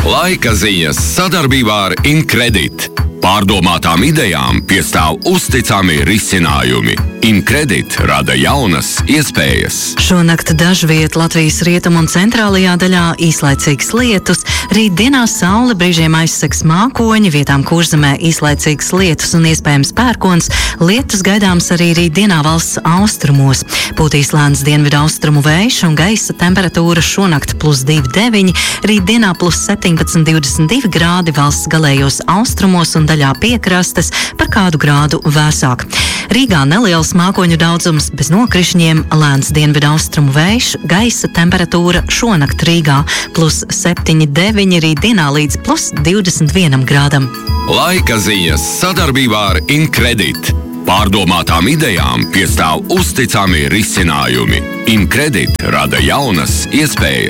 Laika ziņas sadarbībā ar Incredit. Pārdomātām idejām piestāv uzticami risinājumi. Incredit rada jaunas iespējas. Šonakt dažviet Latvijas rietumu un centrālajā daļā īslaicīgs lietus, rīt dienā saule brīžiem aizsegs mākoņi, vietām Kurzemē īslaicīgs lietus un iespējams pērkons. Lietus gaidāms arī rīt dienā valsts austrumos. Pūtīs lēns dienvidu austrumu vējš un gaisa temperatūra šonakt +2,9, rīt dienā +17,22 grādi valsts galējos austrumos un daļā piekrastes, par kādu grādu vēsāk. Rīgā neliels mākoņu daudzums bez nokrišņiem, lēns dienvidu austrumu vējš, gaisa temperatūra šonakt Rīgā +7,9, rīt dienā līdz +21 grādam. Laika ziņas sadarbībā ar Incredit. Pārdomātām idejām piestāv uzticami risinājumi. Incredit rada jaunas iespējas.